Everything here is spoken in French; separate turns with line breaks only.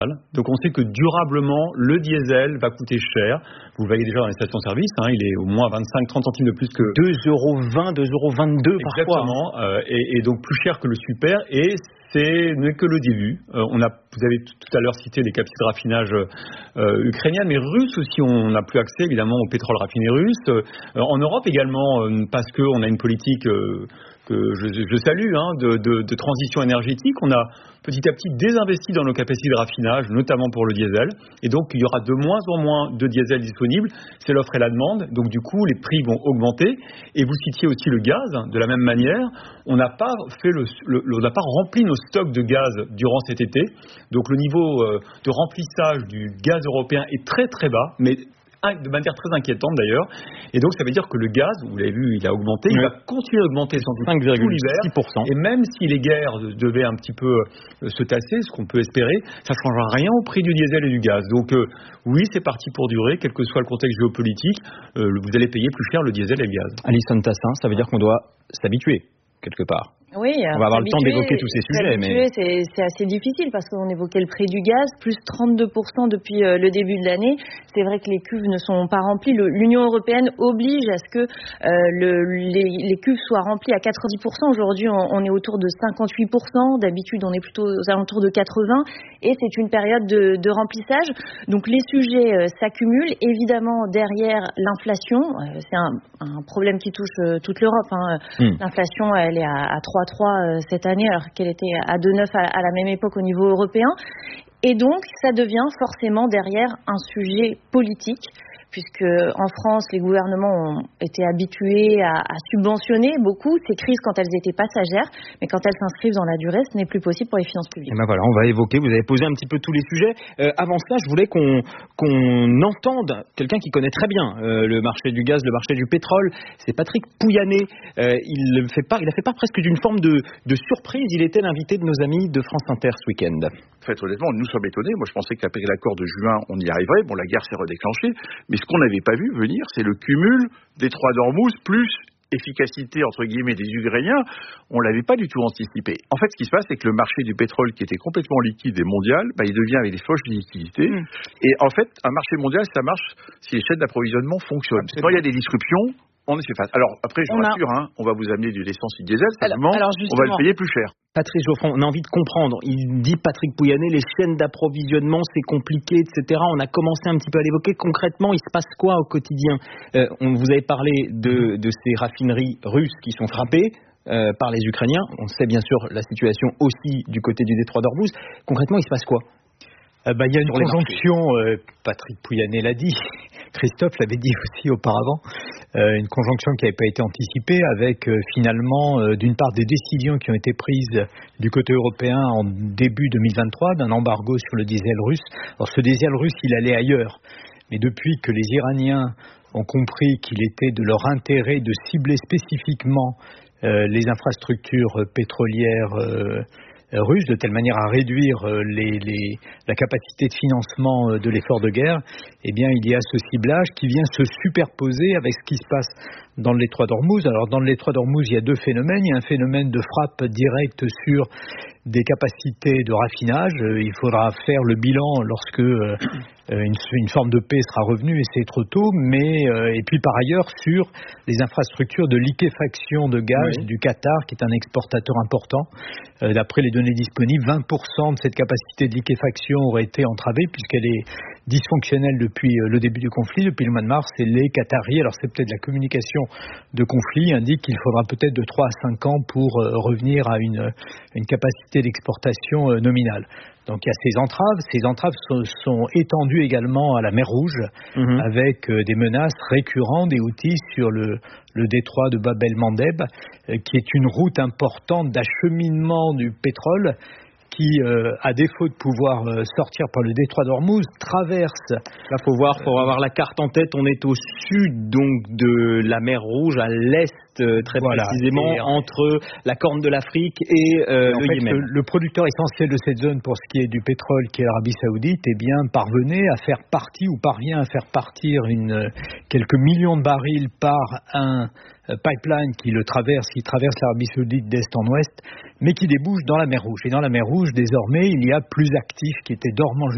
Donc on sait que durablement, le diesel va coûter cher. Vous le voyez déjà dans les stations-service, il est au moins 25-30 centimes de plus que...
2,20 €, 2,22 € parfois.
Exactement, et donc plus cher que le super, et ce n'est que le début. Vous avez tout à l'heure cité les capacités de raffinage ukrainiennes, mais russes aussi, on n'a plus accès évidemment au pétrole raffiné russe. En Europe également, parce qu'on a une politique que je salue, de transition énergétique. On a petit à petit désinvesti dans nos capacités de raffinage, notamment pour le diesel. Et donc, il y aura de moins en moins de diesel disponible. C'est l'offre et la demande. Donc, du coup, les prix vont augmenter. Et vous citiez aussi le gaz. De la même manière, on n'a pas rempli nos stocks de gaz durant cet été. Donc, le niveau de remplissage du gaz européen est très, très bas. Mais de manière très inquiétante d'ailleurs, et donc ça veut dire que le gaz, vous l'avez vu, il a augmenté, il va continuer à augmenter sans doute tout l'hiver, et même si les guerres devaient un petit peu se tasser, ce qu'on peut espérer, ça ne changera rien au prix du diesel et du gaz. Donc oui, c'est parti pour durer, quel que soit le contexte géopolitique, vous allez payer plus cher le diesel et le gaz.
Alison Tassin, ça veut dire qu'on doit s'habituer quelque part.
Oui,
on va avoir le temps d'évoquer tous ces sujets. Mais
c'est assez difficile parce qu'on évoquait le prix du gaz, plus 32% depuis le début de l'année. C'est vrai que les cuves ne sont pas remplies. L'Union européenne oblige à ce que les cuves soient remplies à 90%. Aujourd'hui, on est autour de 58%. D'habitude, on est plutôt aux alentours de 80%. Et c'est une période de remplissage. Donc, les sujets s'accumulent. Évidemment, derrière l'inflation, c'est un problème qui touche toute l'Europe. L'inflation, elle est à 3,3 cette année, alors qu'elle était à 2,9 à la même époque au niveau européen. Et donc, ça devient forcément derrière un sujet politique, puisque en France, les gouvernements ont été habitués à subventionner beaucoup ces crises quand elles étaient passagères, mais quand elles s'inscrivent dans la durée, ce n'est plus possible pour les finances publiques.
Et ben voilà, on va évoquer, vous avez posé un petit peu tous les sujets. Avant cela, je voulais qu'on entende quelqu'un qui connaît très bien le marché du gaz, le marché du pétrole, c'est Patrick Pouyanné. Il a fait part presque d'une forme de surprise, il était l'invité de nos amis de France Inter ce week-end.
En fait, honnêtement, nous sommes étonnés. Moi, je pensais qu'après l'accord de juin, on y arriverait. Bon, la guerre s'est redéclenchée. Mais ce qu'on n'avait pas vu venir, c'est le cumul des Détroit d'Ormuz plus efficacité, entre guillemets, des Ukrainiens. On ne l'avait pas du tout anticipé. En fait, ce qui se passe, c'est que le marché du pétrole, qui était complètement liquide et mondial, il devient avec des poches de liquidité. Et en fait, un marché mondial, ça marche si les chaînes d'approvisionnement fonctionnent. Quand il y a des disruptions, on est face. Alors, après, je vous rassure, on va vous amener de l'essence et du diesel, simplement, on va le payer plus cher.
Patrice Geoffrand, on a envie de comprendre. Il dit, Patrick Pouyanné, les chaînes d'approvisionnement, c'est compliqué, etc. On a commencé un petit peu à l'évoquer. Concrètement, il se passe quoi au quotidien ? Vous avez parlé de ces raffineries russes qui sont frappées par les Ukrainiens. On sait bien sûr la situation aussi du côté du détroit d'Ormuz. Concrètement, il se passe quoi ?
Il y a une conjonction, Patrick Pouyanné l'a dit, Christophe l'avait dit aussi auparavant, une conjonction qui n'avait pas été anticipée avec finalement d'une part des décisions qui ont été prises du côté européen en début 2023 d'un embargo sur le diesel russe. Alors ce diesel russe, il allait ailleurs, mais depuis que les Iraniens ont compris qu'il était de leur intérêt de cibler spécifiquement les infrastructures pétrolières russes, de telle manière à réduire la capacité de financement de l'effort de guerre, eh bien il y a ce ciblage qui vient se superposer avec ce qui se passe dans le détroit d'Ormuz. Alors dans le détroit d'Ormuz, il y a deux phénomènes. Il y a un phénomène de frappe directe sur des capacités de raffinage. Il faudra faire le bilan lorsque une forme de paix sera revenue, et c'est trop tôt. Et puis par ailleurs sur les infrastructures de liquéfaction de gaz du Qatar, qui est un exportateur important. D'après les données disponibles, 20% de cette capacité de liquéfaction aurait été entravée puisqu'elle est dysfonctionnelle depuis le début du conflit, depuis le mois de mars. Et les Qataris, alors c'est peut-être la communication de conflit, indique qu'il faudra peut-être de 3 à 5 ans pour revenir à une capacité d'exportation nominale. Donc il y a ces entraves. Ces entraves sont étendues également à la mer Rouge, avec des menaces récurrentes des Houthis sur le détroit de Bab el-Mandeb, qui est une route importante d'acheminement du pétrole, qui, à défaut de pouvoir sortir par le détroit d'Ormuz, traverse.
Là, faut avoir la carte en tête. On est au sud donc de la mer Rouge, à l'est très précisément, entre la Corne de l'Afrique et le Yémen.
Le producteur essentiel de cette zone pour ce qui est du pétrole, qui est l'Arabie Saoudite, parvient à faire partir quelques millions de barils par un pipeline qui traverse l'Arabie Saoudite d'est en ouest, mais qui débouche dans la mer Rouge. Et dans la mer Rouge, désormais, il y a plus actifs qui étaient dormants